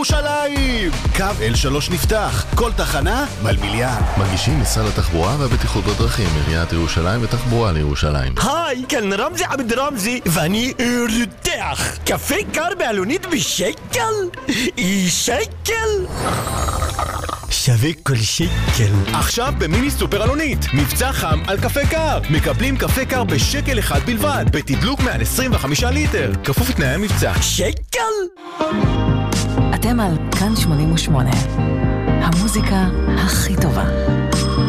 ירושלים! קו L3 נפתח, כל תחנה מלמיליאן. מגישים משרד התחבורה והבטיחות בדרכים, עיריית ירושלים ותחבורה לירושלים. היי, כאן רמזי עבד רמזי, ואני רותח. קפה קר בעלונית בשקל? שקל? שווה כל שקל. עכשיו במיני סופר אלונית, מבצע חם על קפה קר. מקבלים קפה קר בשקל אחד בלבד, בתדלוק מעל 25 ליטר. כפוף לתנאי המבצע. שקל? אתם על כאן 88, המוזיקה הכי טובה.